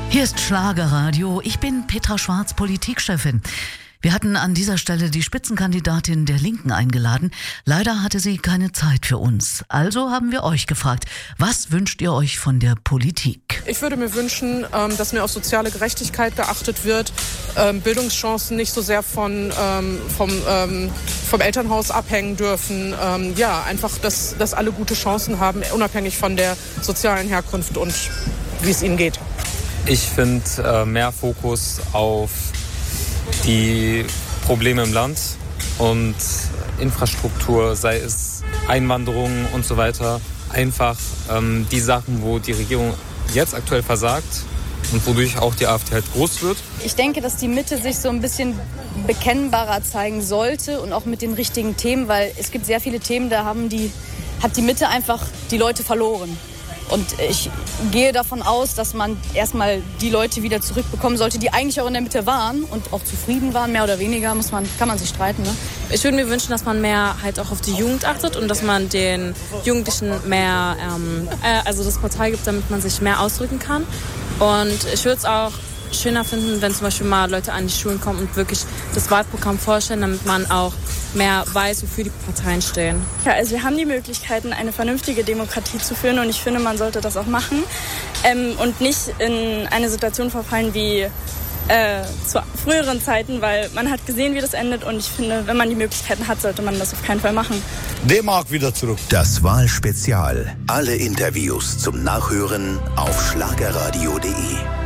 Hier ist Schlagerradio. Ich bin Petra Schwarz, Politikchefin. Wir hatten an dieser Stelle die Spitzenkandidatin der Linken eingeladen. Leider hatte sie keine Zeit für uns. Also haben wir euch gefragt, was wünscht ihr euch von der Politik? Ich würde mir wünschen, dass mehr auf soziale Gerechtigkeit geachtet wird, Bildungschancen nicht so sehr vom Elternhaus abhängen dürfen. Einfach, dass alle gute Chancen haben, unabhängig von der sozialen Herkunft und wie es ihnen geht. Ich finde mehr Fokus auf die Probleme im Land und Infrastruktur, sei es Einwanderung und so weiter. Einfach die Sachen, wo die Regierung jetzt aktuell versagt und wodurch auch die AfD halt groß wird. Ich denke, dass die Mitte sich so ein bisschen bekennbarer zeigen sollte und auch mit den richtigen Themen, weil es gibt sehr viele Themen, da hat die Mitte einfach die Leute verloren. Und ich gehe davon aus, dass man erstmal die Leute wieder zurückbekommen sollte, die eigentlich auch in der Mitte waren und auch zufrieden waren, mehr oder weniger, kann man sich streiten. Ne? Ich würde mir wünschen, dass man mehr halt auch auf die Jugend achtet und dass man den Jugendlichen mehr, das Portal gibt, damit man sich mehr ausdrücken kann. Und ich würde es auch schöner finden, wenn zum Beispiel mal Leute an die Schulen kommen und wirklich das Wahlprogramm vorstellen, damit man auch mehr weiß, wofür die Parteien stehen. Ja, also wir haben die Möglichkeiten, eine vernünftige Demokratie zu führen und ich finde, man sollte das auch machen und nicht in eine Situation verfallen wie zu früheren Zeiten, weil man hat gesehen, wie das endet und ich finde, wenn man die Möglichkeiten hat, sollte man das auf keinen Fall machen. D-Mark wieder zurück. Das Wahlspezial. Alle Interviews zum Nachhören auf schlagerradio.de.